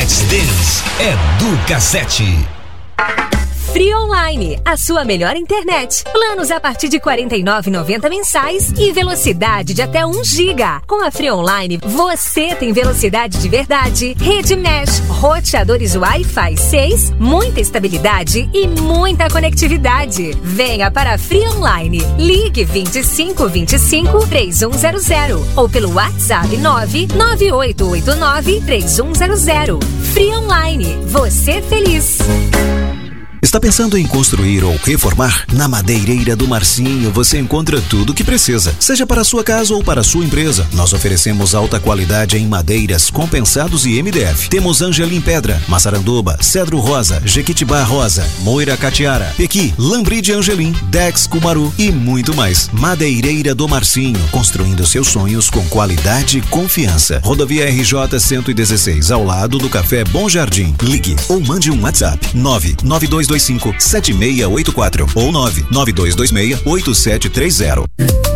Let's Dance é do Cassete. Free Online, a sua melhor internet. Planos a partir de R$ 49,90 mensais e velocidade de até 1 GB. Com a Free Online, você tem velocidade de verdade, rede mesh, roteadores Wi-Fi 6, muita estabilidade e muita conectividade. Venha para a Free Online. Ligue 2525-3100 ou pelo WhatsApp 99889-3100. Free Online, você feliz. Está pensando em construir ou reformar? Na Madeireira do Marcinho você encontra tudo o que precisa, seja para a sua casa ou para a sua empresa. Nós oferecemos alta qualidade em madeiras, compensados e MDF. Temos Angelim Pedra, Massaranduba, Cedro Rosa, Jequitibá Rosa, Moira Catiara, Pequi, Lambride Angelim, Dex Cumaru e muito mais. Madeireira do Marcinho, construindo seus sonhos com qualidade e confiança. Rodovia RJ 116, ao lado do Café Bom Jardim. Ligue ou mande um WhatsApp 99225-7684 ou 99226-8730.